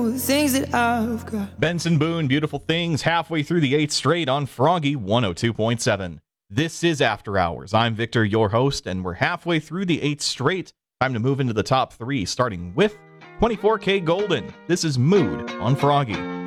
the things that I've got. Benson Boone, Beautiful Things, halfway through the 8th straight on Froggy 102.7. This is After Hours. I'm Victor, your host, and we're halfway through the 8th straight. Time to move into the top 3, starting with 24K Golden. This is Mood on Froggy.